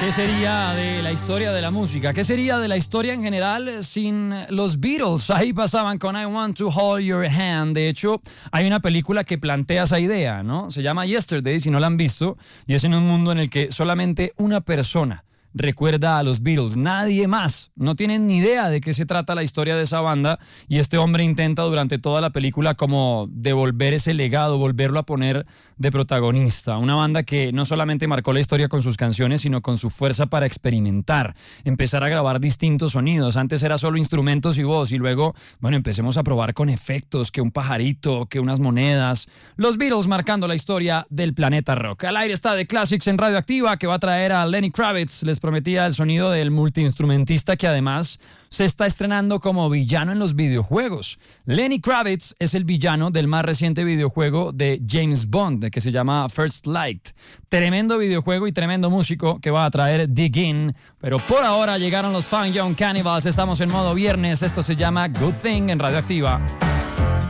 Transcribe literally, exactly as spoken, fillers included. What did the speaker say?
¿Qué sería de la historia de la música? ¿Qué sería de la historia en general sin los Beatles? Ahí pasaban con I Want to Hold Your Hand. De hecho, hay una película que plantea esa idea, ¿no? Se llama Yesterday, si no la han visto, y es en un mundo en el que solamente una persona recuerda a los Beatles, nadie más. No tienen ni idea de qué se trata la historia de esa banda y este hombre intenta durante toda la película como devolver ese legado, volverlo a poner de protagonista. Una banda que no solamente marcó la historia con sus canciones, sino con su fuerza para experimentar, empezar a grabar distintos sonidos. Antes era solo instrumentos y voz y luego, bueno, empecemos a probar con efectos, que un pajarito, que unas monedas. Los Beatles marcando la historia del planeta rock. Al aire está The Classics en Radioactiva, que va a traer a Lenny Kravitz. Les prometía el sonido del multiinstrumentista que además se está estrenando como villano en los videojuegos. Lenny Kravitz es el villano del más reciente videojuego de James Bond, que se llama First Light. Tremendo videojuego y tremendo músico que va a traer Dig In. Pero por ahora llegaron los Fun Young Cannibals. Estamos en modo viernes. Esto se llama Good Thing en Radioactiva.